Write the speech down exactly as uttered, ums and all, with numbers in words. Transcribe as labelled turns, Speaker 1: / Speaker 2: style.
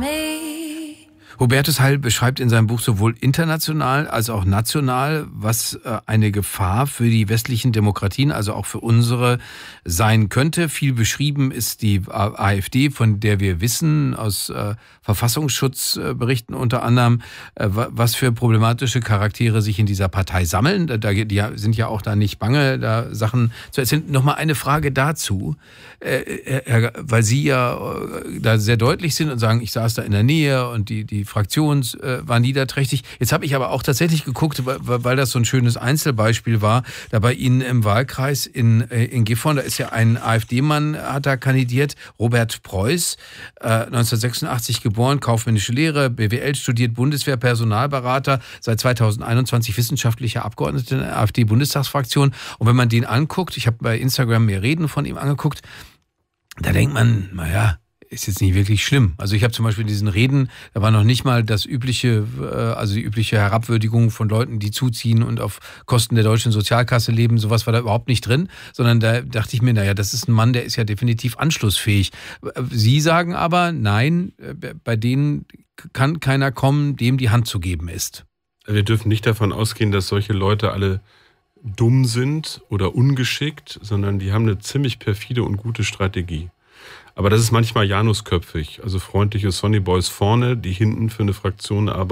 Speaker 1: Hubertus Heil beschreibt in seinem Buch sowohl international als auch national, was eine Gefahr für die westlichen Demokratien, also auch für unsere, sein könnte. Viel beschrieben ist die AfD, von der wir wissen, aus äh, Verfassungsschutzberichten unter anderem, äh, was für problematische Charaktere sich in dieser Partei sammeln. Da, die sind ja auch da nicht bange, da Sachen zu erzählen. Nochmal eine Frage dazu, äh, Herr, weil Sie ja äh, da sehr deutlich sind und sagen, ich saß da in der Nähe und die, die Fraktion äh, war niederträchtig. Jetzt habe ich aber auch tatsächlich geguckt, weil, weil das so ein schönes Einzelbeispiel war, da bei Ihnen im Wahlkreis in, äh, in Gifhorn, da ist ja ein AfD-Mann, hat da kandidiert, Robert Preuß, äh, neunzehnhundertsechsundachtzig geboren, kaufmännische Lehre, B W L studiert, Bundeswehr, Personalberater, seit zweitausendeinundzwanzig wissenschaftlicher Abgeordneter in der AfD-Bundestagsfraktion. Und wenn man den anguckt, ich habe bei Instagram mir Reden von ihm angeguckt, da denkt man, naja, ist jetzt nicht wirklich schlimm. Also ich habe zum Beispiel in diesen Reden, da war noch nicht mal das übliche, also die übliche Herabwürdigung von Leuten, die zuziehen und auf Kosten der deutschen Sozialkasse leben, sowas war da überhaupt nicht drin, sondern da dachte ich mir, naja, das ist ein Mann, der ist ja definitiv anschlussfähig. Sie sagen aber, nein, bei denen kann keiner kommen, dem die Hand zu geben ist.
Speaker 2: Wir dürfen nicht davon ausgehen, dass solche Leute alle dumm sind oder ungeschickt, sondern die haben eine ziemlich perfide und gute Strategie. Aber das ist manchmal janusköpfig, also freundliche Sonny Boys vorne, die hinten für eine Fraktion arbeiten.